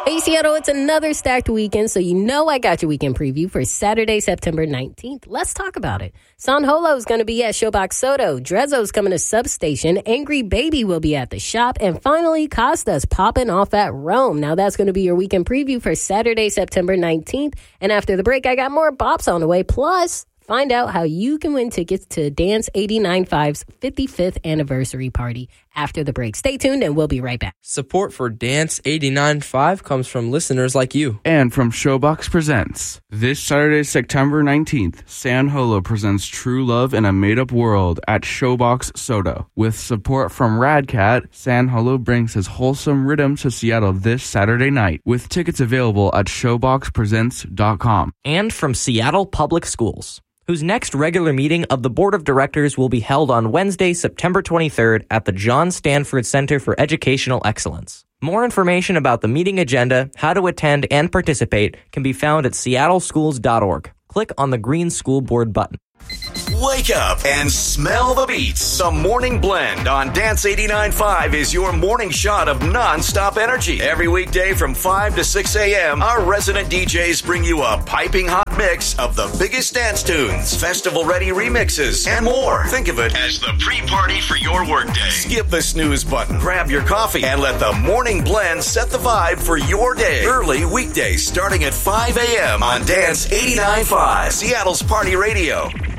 Hey, Seattle, it's another stacked weekend, so you know I got your weekend preview for Saturday, September 19th. Let's talk about it. San Holo is going to be at Showbox Soto. Drezzo's coming to Substation. Angry Baby will be at the shop. And finally, Costa's popping off at Rome. Now, that's going to be your weekend preview for Saturday, September 19th. And after the break, I got more bops on the way. Plus, find out how you can win tickets to Dance 89.5's 55th anniversary party after the break. Stay tuned and we'll be right back. Support for Dance 89.5 comes from listeners like you. And from Showbox Presents. This Saturday, September 19th, San Holo presents True Love in a Made-Up World at Showbox Soto. With support from Radcat, San Holo brings his wholesome rhythm to Seattle this Saturday night, with tickets available at showboxpresents.com. And from Seattle Public Schools, whose next regular meeting of the Board of Directors will be held on Wednesday, September 23rd at the John Stanford Center for Educational Excellence. More information about the meeting agenda, how to attend, and participate can be found at seattleschools.org. Click on the green school board button. Wake up and smell the beats. The Morning Blend on Dance 89.5 is your morning shot of non-stop energy. Every weekday from 5 to 6 a.m., our resident DJs bring you a piping hot mix of the biggest dance tunes, festival-ready remixes, and more. Think of it as the pre-party for your workday. Skip the snooze button, grab your coffee, and let the Morning Blend set the vibe for your day. Early weekdays starting at 5 a.m. on Dance 89.5, Seattle's Party Radio.